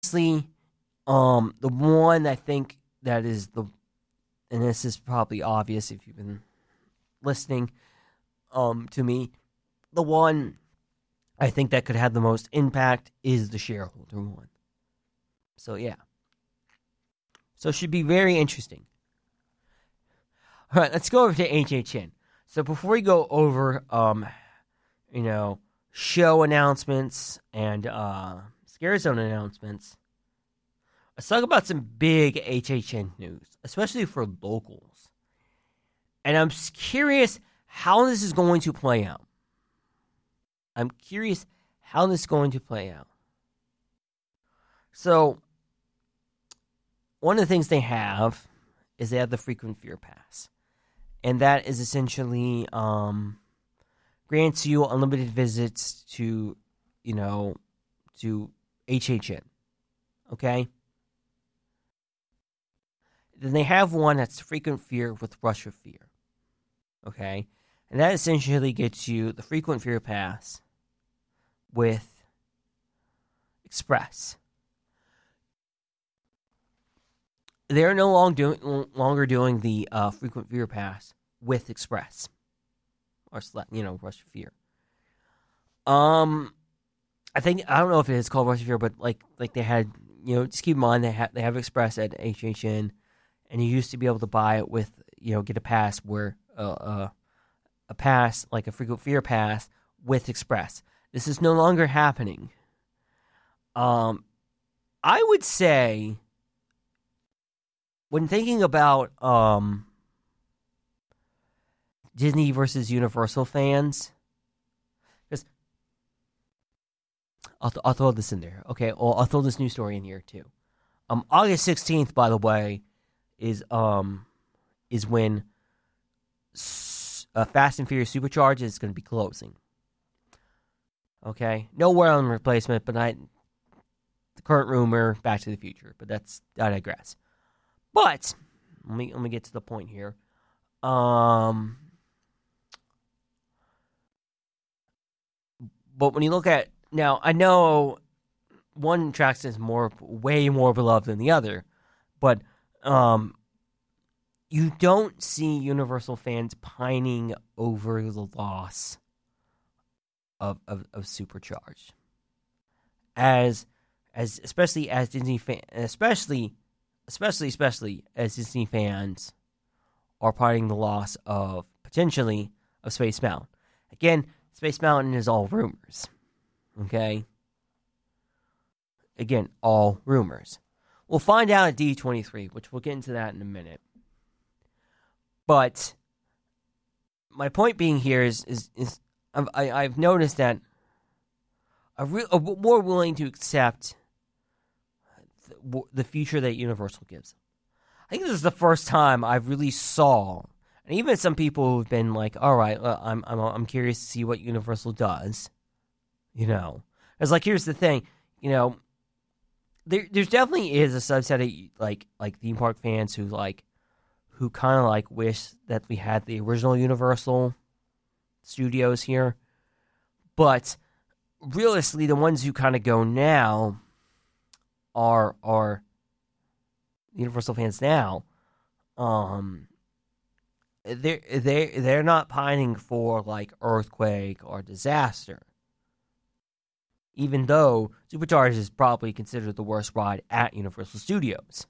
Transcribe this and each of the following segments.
honestly, the one I think that is and this is probably obvious if you've been listening, to me, the one I think that could have the most impact is the shareholder one. So yeah, so it should be very interesting. All right, let's go over to HHN. So before we go over, show announcements and Scare Zone announcements, let's talk about some big HHN news, especially for locals. And I'm curious how this is going to play out. So, one of the things they have is they have the Frequent Fear Pass. And that is essentially grants you unlimited visits to HHN. Okay? Then they have one that's Frequent Fear with Rush of Fear. Okay? And that essentially gets you the Frequent Fear Pass with Express. They're no longer doing the Frequent Fear Pass with Express. Or, Rush of Fear. I don't know if it is called Rush of Fear, but like they had, just keep in mind they have Express at HHN, and you used to be able to buy it with, get a pass where a pass like a Frequent Fear Pass with Express. This is no longer happening. I would say, when thinking about Disney versus Universal fans, because I'll throw this in there. Okay, well, I'll throw this news story in here too. August 16th, by the way, is when Fast and Furious Supercharged is going to be closing. Okay, no word on replacement, but the current rumor, Back to the Future. But I digress. But let me get to the point here. But when you look at now, I know one attraction is way more beloved than the other, but you don't see Universal fans pining over the loss of Supercharged, especially as Disney fans, especially as Disney fans are pining the loss of potentially of Space Mountain. Again, Space Mountain is all rumors. Okay? Again, all rumors. We'll find out at D23, which we'll get into that in a minute. But my point being here is I've noticed that I'm more willing to accept the future that Universal gives. I think this is the first time I've really saw, and even some people who've been like, "All right, I'm curious to see what Universal does," It's like, here's the thing, there's definitely is a subset of like theme park fans who kind of wish that we had the original Universal Studios here, but realistically, the ones who kind of go now are Universal fans now. They're not pining for earthquake or disaster, even though Supercharged is probably considered the worst ride at Universal Studios.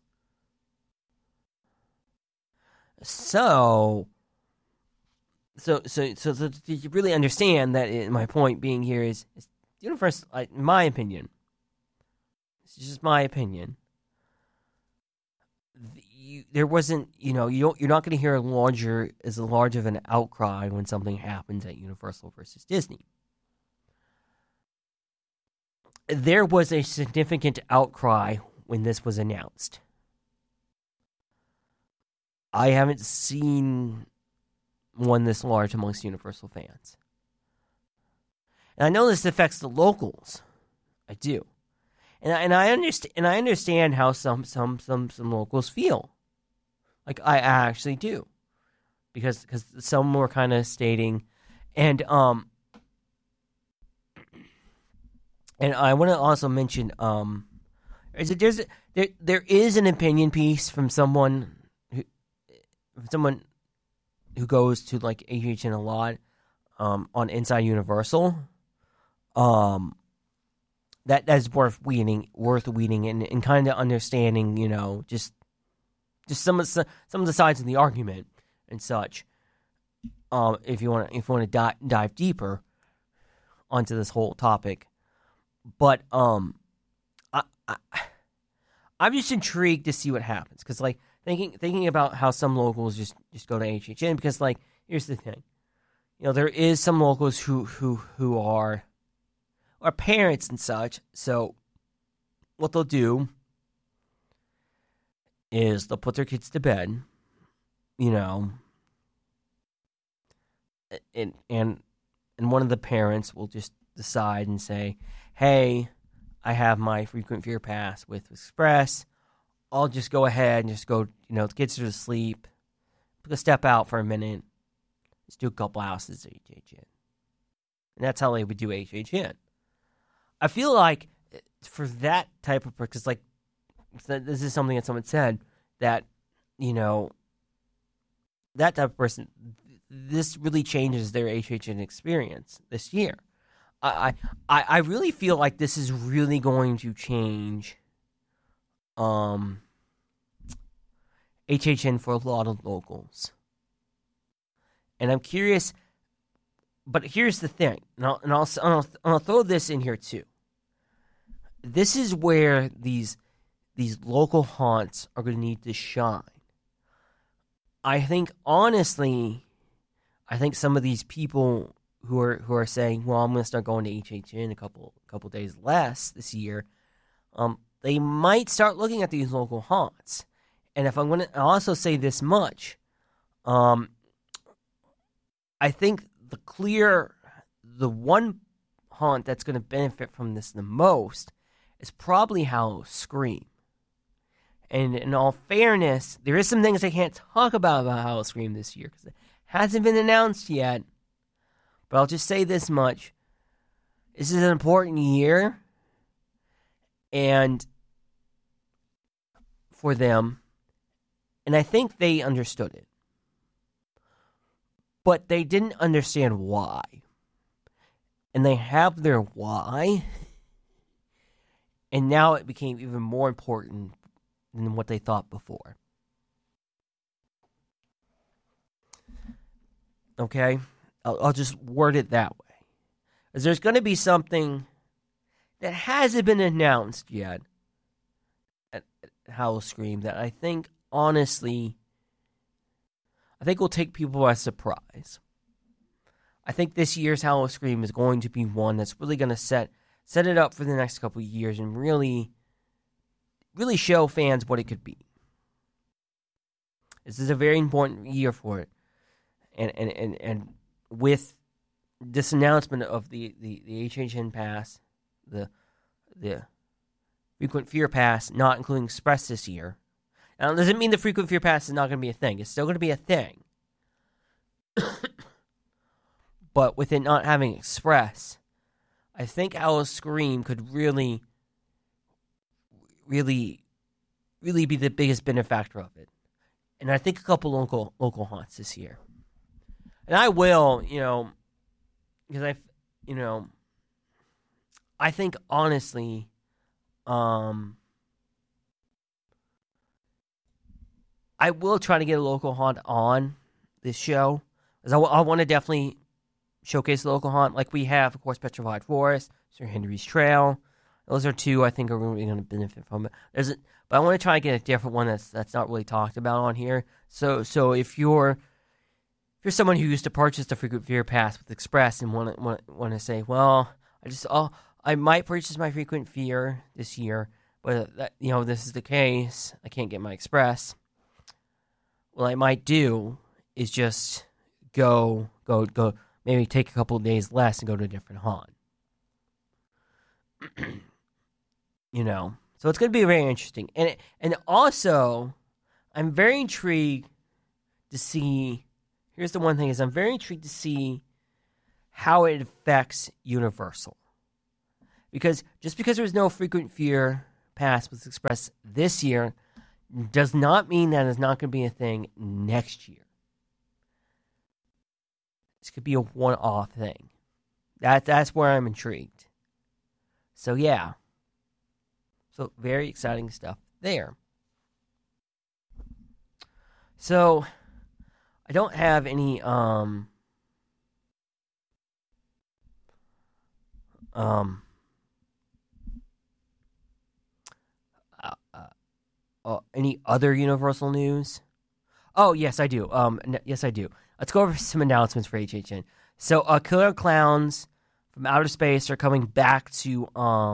So you really understand that. My point being here is Universal, in my opinion. It's just my opinion. There wasn't, you're not going to hear as large of an outcry when something happens at Universal versus Disney. There was a significant outcry when this was announced. I haven't seen one this large amongst Universal fans. And I know this affects the locals. I do. And I understand how some locals feel. I actually do. Because some were kind of stating, and I want to also mention There is an opinion piece from someone who goes to like HHN a lot on Inside Universal. That's worth reading and kind of understanding, just some of the sides of the argument and such. If you want to dive deeper onto this whole topic, but I'm just intrigued to see what happens, because like thinking about how some locals just go to HHN, because like here's the thing, there is some locals who are parents and such, so what they'll do is they'll put their kids to bed, and one of the parents will just decide and say, hey, I have my frequent fear pass with Express. I'll just go ahead and just go, the kids are asleep. Step out for a minute. Just do a couple houses at HHN. And that's how they would do HHN. I feel like for that type of, because like, this is something that someone said, that, that type of person, this really changes their HHN experience this year. I really feel like this is really going to change HHN for a lot of locals. And I'm curious, but here's the thing, and I'll throw this in here too. This is where these local haunts are going to need to shine. I think, honestly, some of these people who are saying, well, I'm going to start going to HHN a couple days less this year, they might start looking at these local haunts. And if I'm going to also say this much, I think the one haunt that's going to benefit from this the most is probably Howl-O-Scream. And in all fairness, there is some things I can't talk about Howl-O-Scream this year because it hasn't been announced yet. But I'll just say this much. This is an important year, and for them, and I think they understood it. But they didn't understand why. And they have their why, and now it became even more important than what they thought before. Okay? I'll just word it that way. Because there's going to be something that hasn't been announced yet at Howl-O-Scream that I think, honestly, will take people by surprise. I think this year's Howl-O-Scream is going to be one that's really going to set it up for the next couple of years and really show fans what it could be. This is a very important year for it. And with this announcement of the HHN Pass, the Frequent Fear Pass, not including Express this year. Now, it doesn't mean the Frequent Fear Pass is not going to be a thing. It's still going to be a thing. But with it not having Express, I think Howl-O-Scream could really be the biggest benefactor of it. And I think a couple local haunts this year. And I will, because I think, honestly, I will try to get a local haunt on this show. Because I want to definitely showcase the local haunt. Like we have, of course, Petrified Forest, Sir Henry's Trail. Those are two I think are really going to benefit from it. But I want to try to get a different one that's not really talked about on here. So if you're someone who used to purchase the Frequent Fear Pass with Express and want to say, well, I might purchase my Frequent Fear this year, but this is the case. I can't get my Express. What I might do is just go. Maybe take a couple of days less and go to a different haunt. So it's going to be very interesting, and also, I'm very intrigued to see. Here's the one thing: I'm very intrigued to see how it affects Universal, because just because there was no Frequent Fear Pass with Express this year does not mean that it's not going to be a thing next year. This could be a one-off thing. That's where I'm intrigued. So yeah. So very exciting stuff there. So I don't have any any other Universal news? Oh, yes, I do. Yes, I do. Let's go over some announcements for HHN. So, Killer Clowns from Outer Space are coming back to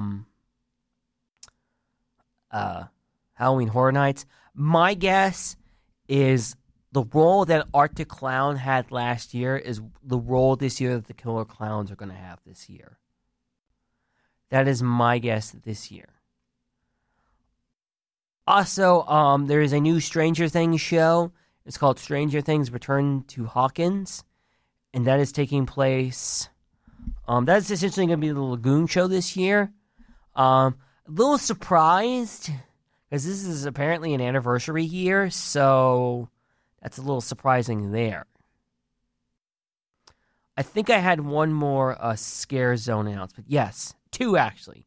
Halloween Horror Nights. My guess is the role that Arctic Clown had last year is the role this year that the Killer Clowns are going to have this year. That is my guess this year. Also, there is a new Stranger Things show. It's called Stranger Things Return to Hawkins. And that is taking place... that's essentially going to be the Lagoon show this year. A little surprised, because this is apparently an anniversary year, so that's a little surprising there. I think I had one more Scare Zone announcement. Yes, two actually.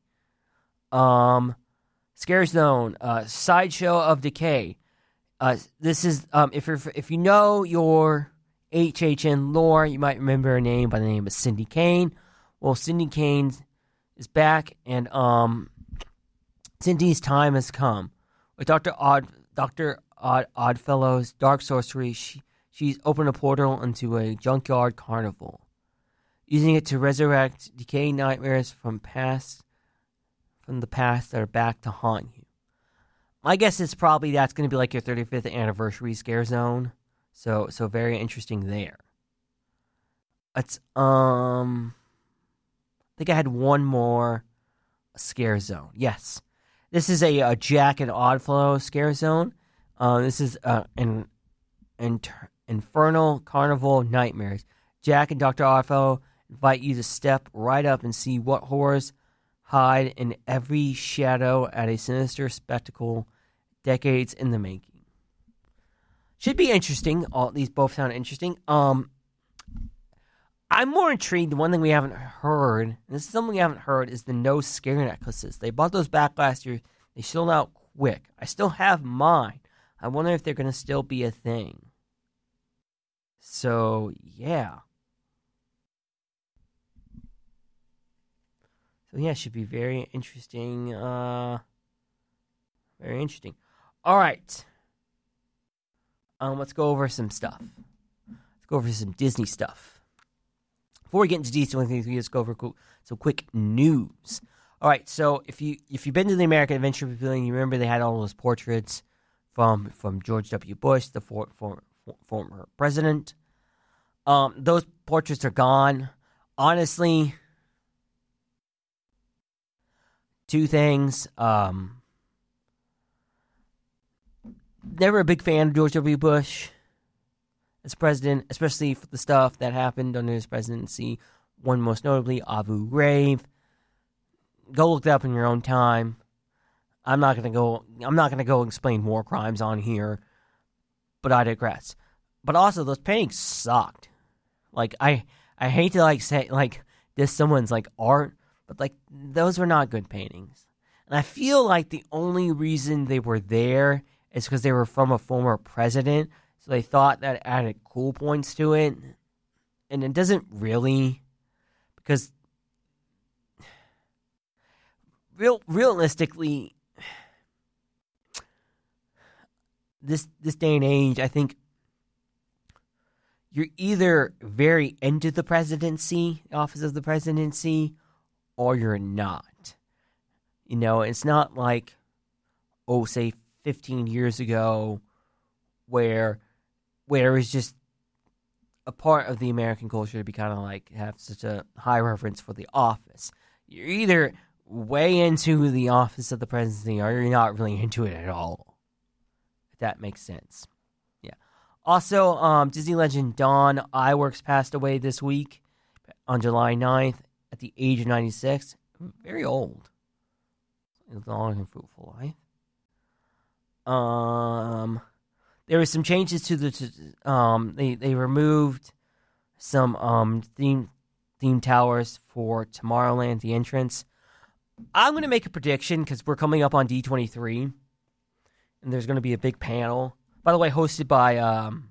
Scare Zone, Sideshow of Decay. This is if you know your HHN lore, you might remember a name by the name of Cindy Kane. Well, Cindy Kane is back, and Cindy's time has come. With Dr. Oddfellow's Dark Sorcery, she's opened a portal into a junkyard carnival, using it to resurrect decaying nightmares from the past that are back to haunt you. My guess is probably that's going to be like your 35th anniversary Scare Zone. So very interesting there. It's I think I had one more Scare Zone. Yes. This is a Jack and Oddfellow Scare Zone. This is an Infernal Carnival Nightmares. Jack and Dr. Oddfellow invite you to step right up and see what horrors hide in every shadow at a sinister spectacle decades in the making. Should be interesting. All these both sound interesting. I'm more intrigued. The one thing we haven't heard, and this is something we haven't heard, is the no scare necklaces. They bought those back last year. They sold out quick. I still have mine. I wonder if they're going to still be a thing. So, yeah. So, yeah, it should be very interesting. Very interesting. All right. Let's go over some stuff. Let's go over some Disney stuff. Before we get into Disney things, we just go over some quick news. All right, so if you've been to the American Adventure Pavilion, you remember they had all those portraits from George W. Bush, the former president. Those portraits are gone. Honestly, two things. Never a big fan of George W. Bush as president, especially for the stuff that happened under his presidency. One most notably, Abu Ghraib. Go look that up in your own time. I'm not gonna go explain war crimes on here, but I digress. But also, those paintings sucked. Like I hate to say this someone's art, but those were not good paintings. And I feel like the only reason they were there is because they were from a former president, so they thought that added cool points to it. And it doesn't really, because realistically, this day and age, I think you're either very into the presidency, the office of the presidency, or you're not. You know, it's not like, say 15 years ago, where it was just a part of the American culture to be kind of have such a high reverence for the office. You're either way into the office of the presidency or you're not really into it at all. If that makes sense. Yeah. Also, Disney legend Don Iwerks passed away this week on July 9th at the age of 96. Very old. a long and fruitful life. There were some changes to the. They removed some theme towers for Tomorrowland, the entrance. I'm going to make a prediction because we're coming up on D23, and there's going to be a big panel. By the way, hosted by the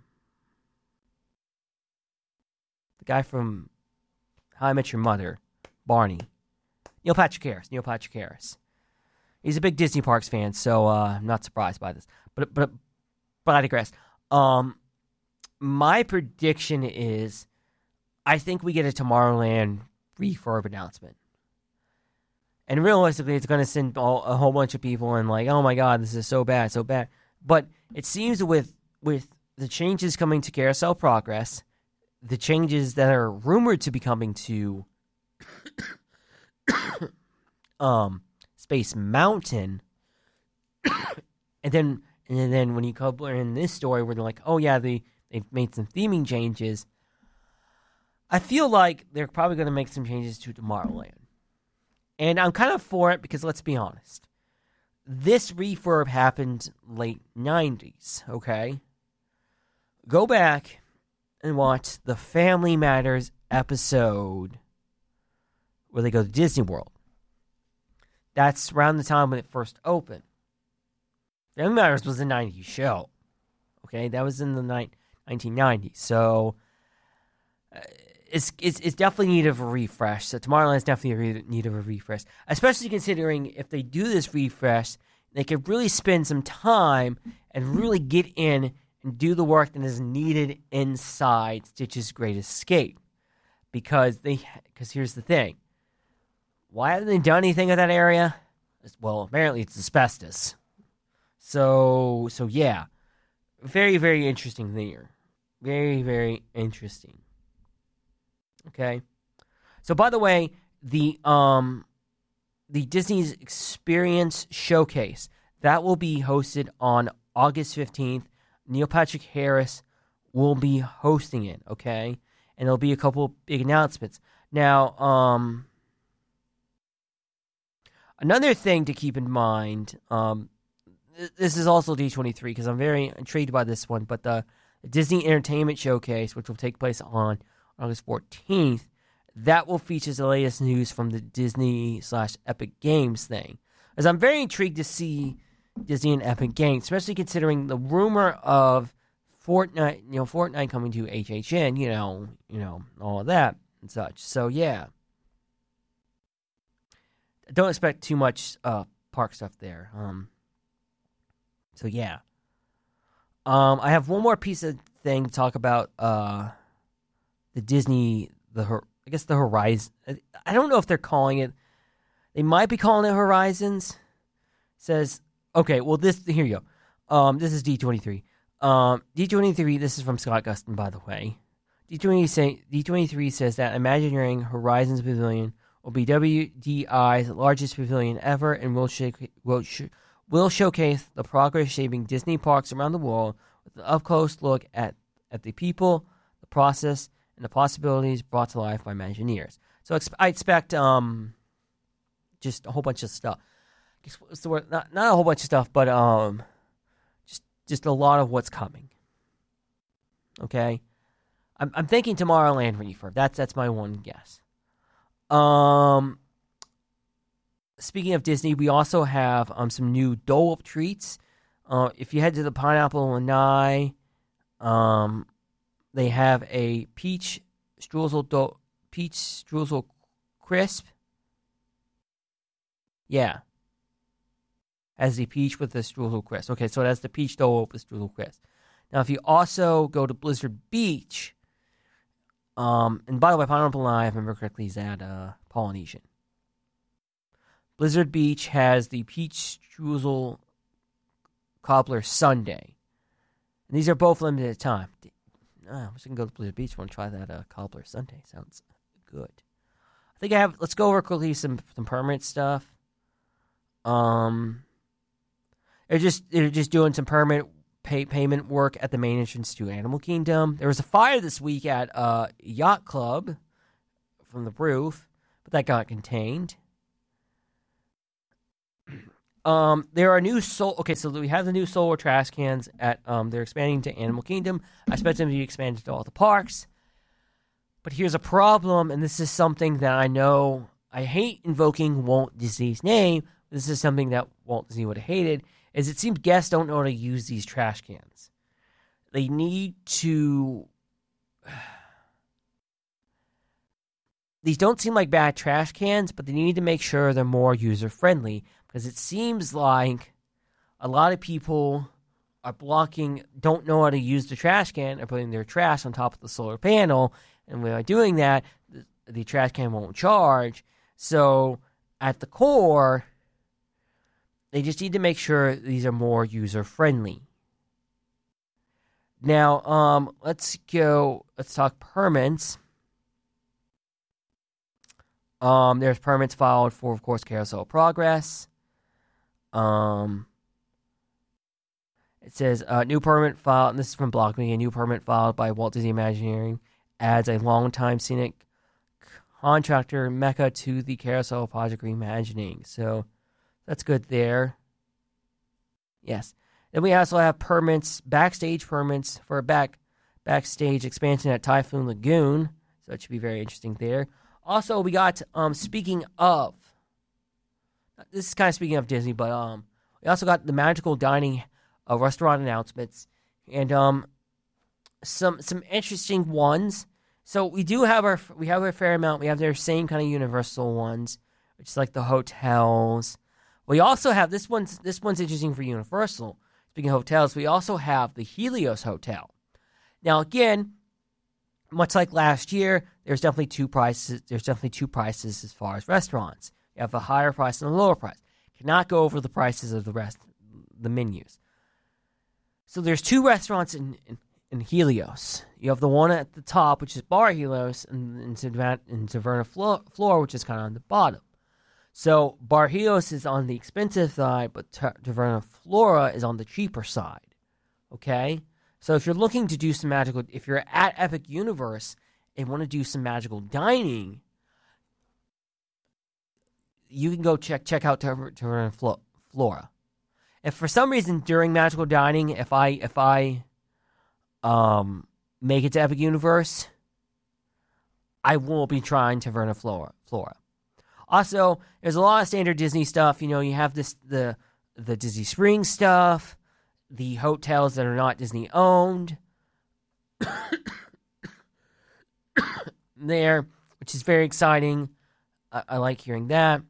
guy from How I Met Your Mother, Barney, Neil Patrick Harris. He's a big Disney Parks fan, so I'm not surprised by this. But I digress. My prediction is, I think we get a Tomorrowland refurb announcement. And realistically, it's going to send a whole bunch of people and like, oh my God, this is so bad, so bad. But it seems with the changes coming to Carousel Progress, the changes that are rumored to be coming to Space Mountain, and then when you cover in this story where they're like, oh yeah, they've made some theming changes, I feel like they're probably going to make some changes to Tomorrowland. And I'm kind of for it because let's be honest. This refurb happened late 90s, okay? Go back and watch the Family Matters episode where they go to Disney World. That's around the time when it first opened. Family Matters was a 90s show, okay? That was in the 1990s, so it's definitely need of a refresh. So Tomorrowland's definitely need of a refresh, especially considering if they do this refresh, they could really spend some time and really get in and do the work that is needed inside Stitch's Great Escape. Because here's the thing. Why haven't they done anything in that area? Well, apparently it's asbestos. So yeah. Very, very interesting there. Very, very interesting. Okay. So by the way, the Disney's Experience Showcase, that will be hosted on August 15th. Neil Patrick Harris will be hosting it, okay? And there'll be a couple big announcements. Now, another thing to keep in mind, this is also D23 because I'm very intrigued by this one, but the Disney Entertainment Showcase, which will take place on August 14th, that will feature the latest news from the Disney/Epic Games thing. As I'm very intrigued to see Disney and Epic Games, especially considering the rumor of Fortnite coming to HHN, you know, all of that and such. So yeah, don't expect too much park stuff there. So yeah, I have one more piece of thing to talk about. The Disney, I guess the Horizon. I don't know if they're calling it. They might be calling it Horizons. Says, okay, well here you go. This is D23. D23. This is from Scott Gustin, by the way. D23 says that Imagineering Horizons Pavilion will be WDI's largest pavilion ever and will showcase the progress shaping Disney parks around the world with an up-close look at the people, the process, and the possibilities brought to life by Imagineers. So I expect just a whole bunch of stuff. What's the word? Not a whole bunch of stuff, but just a lot of what's coming. Okay, I'm thinking Tomorrowland refurb. That's my one guess. Speaking of Disney, we also have some new Dole Whip treats. If you head to the Pineapple Lanai, they have a peach streusel crisp. Yeah. As the peach with the streusel crisp. Okay, so that's the peach Dole Whip with streusel crisp. Now, if you also go to Blizzard Beach, and by the way, Pineapple Lanai, if I remember correctly, is at Polynesian. Blizzard Beach has the peach streusel cobbler sundae. And these are both limited time. I wish I can go to Blizzard Beach. I want to try that cobbler sundae. Sounds good. I think I have. Let's go over quickly some permanent stuff. They're just doing some permanent payment work at the main entrance to Animal Kingdom. There was a fire this week at Yacht Club from the roof, but that got contained. There are new soul. Okay, so we have the new solar trash cans at. They're expanding to Animal Kingdom. I expect them to be expanded to all the parks. But here's a problem, and this is something that I know I hate invoking Walt Disney's name. This is something that Walt Disney would have hated. Is it seems guests don't know how to use these trash cans. They need to. These don't seem like bad trash cans, but they need to make sure they're more user friendly because it seems like a lot of people are don't know how to use the trash can, are putting their trash on top of the solar panel, and by doing that, the trash can won't charge. So at the core, they just need to make sure these are more user friendly. Now, let's talk permits. There's permits filed for, of course, Carousel Progress. It says new permit filed, and this is from Block Me. A new permit filed by Walt Disney Imagineering adds a longtime scenic contractor mecca to the Carousel Project Reimagining. So that's good there. Yes. Then we also have backstage permits for a backstage expansion at Typhoon Lagoon. So it should be very interesting there. Also, we got, speaking of, this is kind of speaking of Disney, but we also got the Magical Dining restaurant announcements and some interesting ones. So we have a fair amount. We have their same kind of Universal ones, which is like the hotels. We also have this one's interesting for Universal. Speaking of hotels, we also have the Helios Hotel. Now again, much like last year, there's definitely two prices. There's definitely two prices as far as restaurants. You have a higher price and a lower price. Cannot go over the prices of the menus. So there's two restaurants in Helios. You have the one at the top, which is Bar Helios, and in Taverna Flora, which is kind of on the bottom. So Bar Helios is on the expensive side, but Taverna Flora is on the cheaper side. Okay? So if you're looking to do some magical, if you're at Epic Universe and want to do some magical dining, you can go check out Taverna Flora. If for some reason during magical dining, if I make it to Epic Universe, I won't be trying Taverna Flora. Also, there's a lot of standard Disney stuff. You know, you have the Disney Springs stuff, the hotels that are not Disney owned there, which is very exciting. I like hearing that.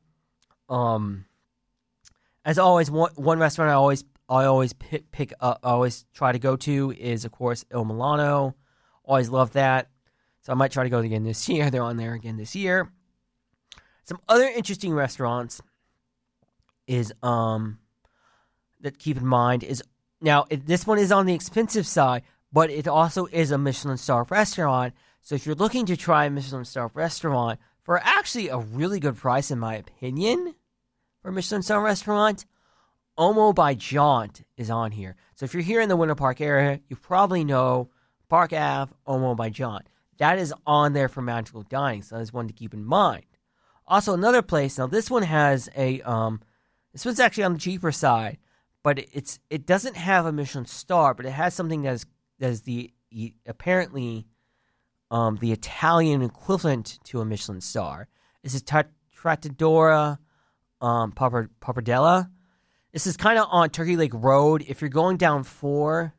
As always, one restaurant I always pick up, I always try to go to is, of course, Il Milano. Always love that. So I might try to go again this year. They're on there again this year. Some other interesting restaurants is that keep in mind is now this one is on the expensive side, but it also is a Michelin star restaurant. So if you're looking to try a Michelin star restaurant for actually a really good price, in my opinion, for a Michelin star restaurant, Omo by Jaunt is on here. So if you're here in the Winter Park area, you probably know Park Ave, Omo by Jaunt. That is on there for magical dining, so that's one to keep in mind. Also, another place. Now, this one has a. This one's actually on the cheaper side, but it doesn't have a Michelin star, but it has something that is the apparently the Italian equivalent to a Michelin star. This is Trattoria Pappardella. This is kind of on Turkey Lake Road. If you're going down 4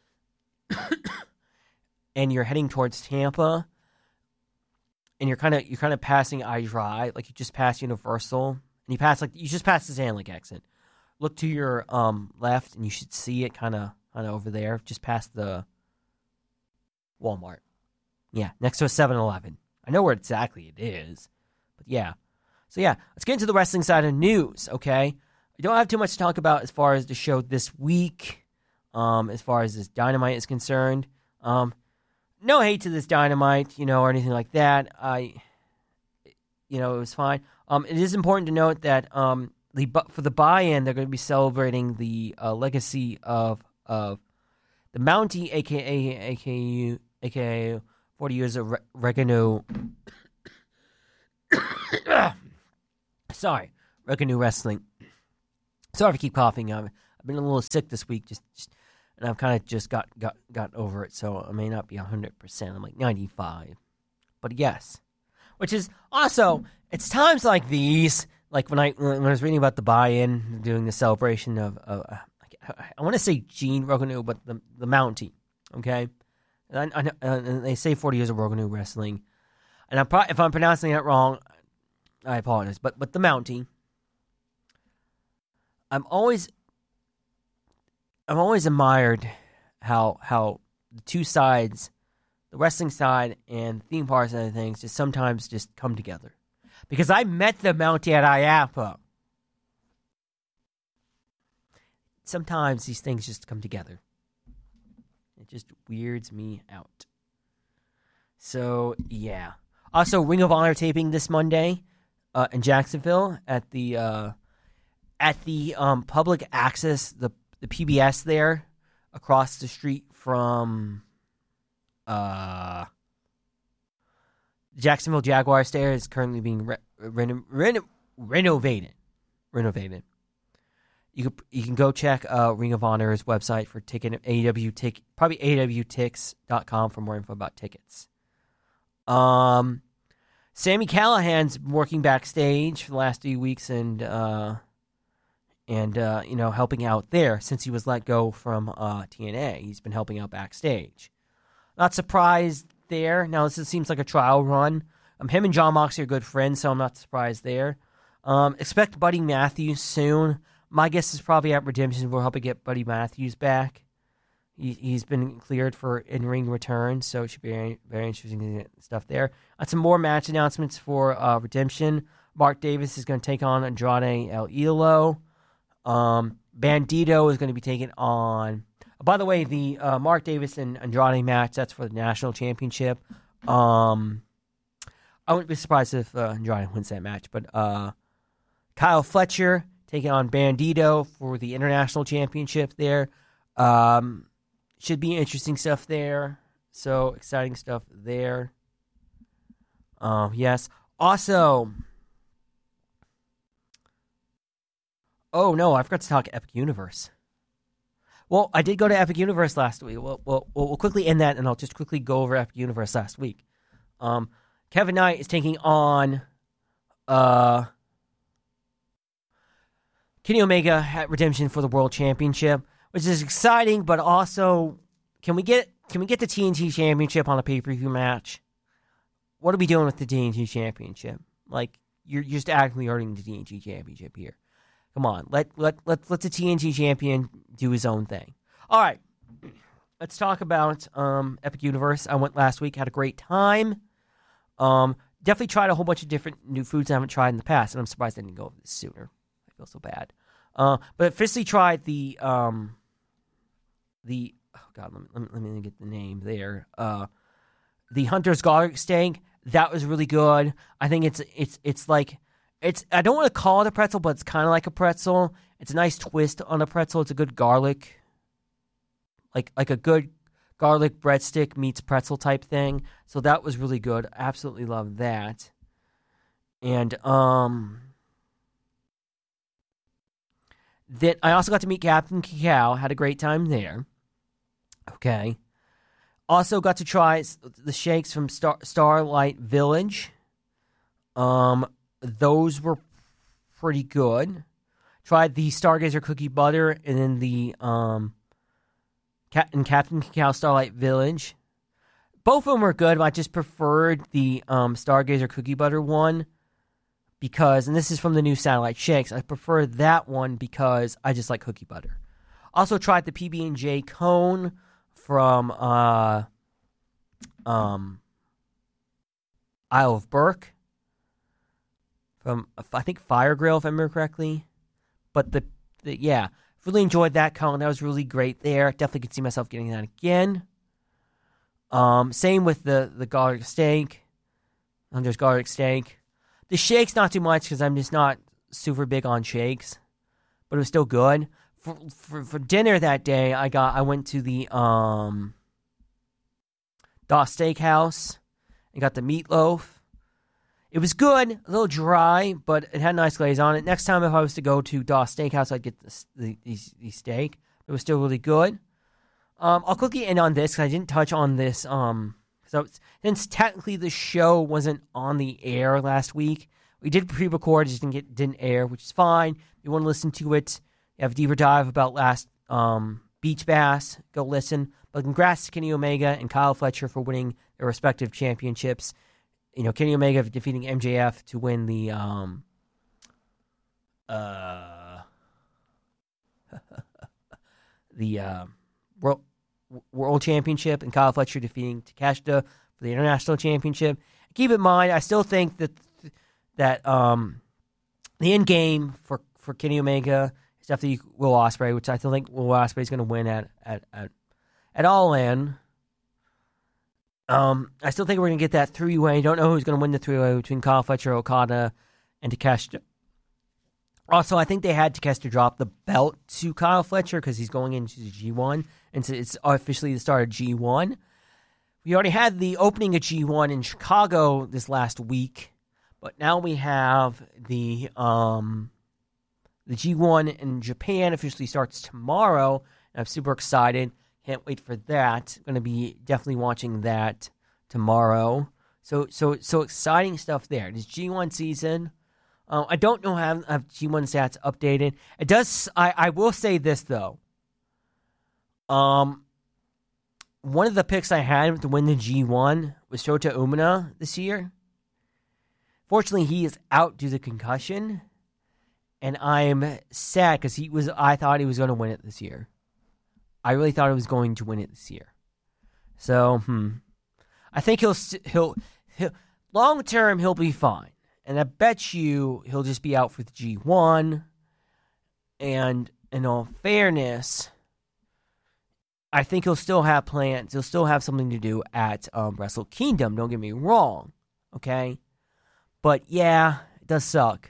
and you're heading towards Tampa, and you're kind of passing iDrive, like you just passed Universal, and you just passed the Sand Lake exit. Look to your left, and you should see it kind of over there, just past the Walmart. Yeah, next to a 7-Eleven. I know where exactly it is, but yeah. So yeah, let's get into the wrestling side of news. Okay, I don't have too much to talk about as far as the show this week. As far as this Dynamite is concerned, no hate to this Dynamite, or anything like that. It was fine. It is important to note that for the buy-in, they're going to be celebrating the legacy of the Mountie, aka 40 years of Regano. Regano Wrestling. Sorry if I keep coughing. I've been a little sick this week, and I've kind of just got over it, so I may not be 100%. I'm like 95, but yes. Which is also, it's times like these, like when I was reading about the buy-in, doing the celebration of I want to say Gene Roganu, but the Mountie, okay? And they say 40 years of Roganu wrestling, and if I'm pronouncing that wrong, I apologize. But the Mountie, I'm always admired how the two sides, the wrestling side and theme park side of things, just sometimes just come together. Because I met the Mountie at IAAPA. Sometimes these things just come together. It just weirds me out. So, yeah. Also, Ring of Honor taping this Monday in Jacksonville at the public access, the PBS there, across the street from Jacksonville Jaguars there is currently being renovated. You can go check Ring of Honor's website for ticket, probably awtix.com for more info about tickets. Sami Callihan's working backstage for the last few weeks and helping out there since he was let go from TNA. He's been helping out backstage. Not surprised there. Now, this seems like a trial run. Him and Jon Moxley are good friends, so I'm not surprised there. Expect Buddy Matthews soon. My guess is probably at Redemption we'll help get Buddy Matthews back. He's been cleared for in-ring return, so it should be very, very interesting stuff there. Some more match announcements for Redemption. Mark Davis is going to take on Andrade El Idolo. Bandito is going to be taking on... By the way, the Mark Davis and Andrade match, that's for the national championship. I wouldn't be surprised if Andrade wins that match, but Kyle Fletcher taking on Bandito for the international championship there. Should be interesting stuff there. So, exciting stuff there. Yes. Also... Oh, no, I forgot to talk Epic Universe. Well, I did go to Epic Universe last week. We'll quickly end that, and I'll just quickly go over Epic Universe last week. Kevin Knight is taking on Kenny Omega at Redemption for the World Championship, which is exciting, but also, can we get the TNT Championship on a pay-per-view match? What are we doing with the TNT Championship? Like, you're just actively earning the TNT Championship here. Come on, let the TNT champion do his own thing. All right, let's talk about Epic Universe. I went last week, had a great time. Definitely tried a whole bunch of different new foods I haven't tried in the past, and I'm surprised I didn't go over this sooner. I feel so bad. But officially tried the oh god, let me get the name there. The Hunter's Garlic Steak. That was really good. I think it's like. I don't want to call it a pretzel, but it's kind of like a pretzel. It's a nice twist on a pretzel. It's a good garlic, like a good garlic breadstick meets pretzel type thing. So that was really good. Absolutely love that. And then I also got to meet Captain Cacao. Had a great time there. Okay. Also got to try the shakes from Starlight Village. Those were pretty good. Tried the Stargazer Cookie Butter and then the Captain Cacao Starlight Village. Both of them were good, but I just preferred the Stargazer Cookie Butter one because, and this is from the new Satellite Shakes, I prefer that one because I just like cookie butter. Also tried the PB&J Cone from Isle of Burke. From, I think, Fire Grill, if I remember correctly. But, yeah, really enjoyed that cone. That was really great there. Definitely could see myself getting that again. Same with the garlic steak. Hunter's Garlic Steak. The shakes, not too much, because I'm just not super big on shakes. But it was still good. For dinner that day, I went to the Das Steakhouse and got the meatloaf. It was good, a little dry, but it had a nice glaze on it. Next time, if I was to go to Doss Steakhouse, I'd get the steak. It was still really good. I'll quickly end on this because I didn't touch on this. So since technically the show wasn't on the air last week, we did pre-record, just didn't air, which is fine. If you want to listen to it, you have a deeper dive about last Beach Bass. Go listen. But congrats to Kenny Omega and Kyle Fletcher for winning their respective championships. Kenny Omega defeating MJF to win the World Championship, and Kyle Fletcher defeating Takeshita for the International Championship. Keep in mind, I still think that the end game for Kenny Omega is definitely Will Ospreay, which I still think Will Ospreay is going to win at All In. I still think we're going to get that three-way. Don't know who's going to win the three-way between Kyle Fletcher, Okada, and Takeshita. Also, I think they had Takeshita drop the belt to Kyle Fletcher because he's going into the G1, and so it's officially the start of G1. We already had the opening of G1 in Chicago this last week, but now we have the G1 in Japan officially starts tomorrow, and I'm super excited. Can't wait for that. Going to be definitely watching that tomorrow. So exciting stuff there. This G1 season. I don't know how I have G1 stats updated. It does. I will say this though. One of the picks I had to win the G1 was Shota Umino this year. Fortunately, he is out due to concussion, and I'm sad because I thought he was going to win it this year. I really thought he was going to win it this year. So, I think he'll long term he'll be fine. And I bet you he'll just be out for the G1. And in all fairness, I think he'll still have plans. He'll still have something to do at Wrestle Kingdom. Don't get me wrong. Okay? But yeah, it does suck.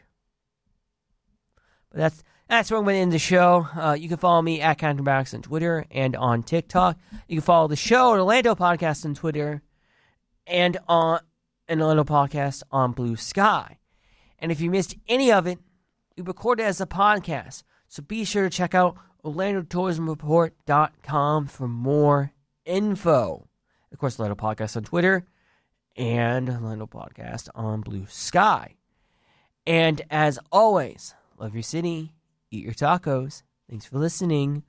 But that's where I'm going to end the show. You can follow me at Captain Barracks on Twitter and on TikTok. You can follow the show at Orlando Podcast on Twitter and on an Orlando Podcast on Blue Sky. And if you missed any of it, we record it as a podcast. So be sure to check out OrlandoTourismReport.com for more info. Of course, Orlando Podcast on Twitter and Orlando Podcast on Blue Sky. And as always, love your city, eat your tacos. Thanks for listening.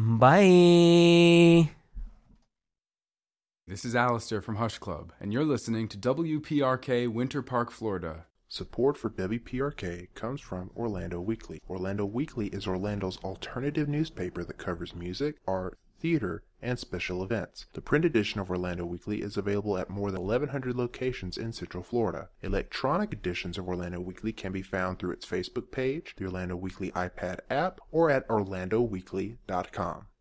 Bye. This is Alistair from Hush Club, and you're listening to WPRK Winter Park, Florida. Support for WPRK comes from Orlando Weekly. Orlando Weekly is Orlando's alternative newspaper that covers music, art, theater, and special events. The print edition of Orlando Weekly is available at more than 1,100 locations in Central Florida. Electronic editions of Orlando Weekly can be found through its Facebook page, the Orlando Weekly iPad app, or at orlandoweekly.com.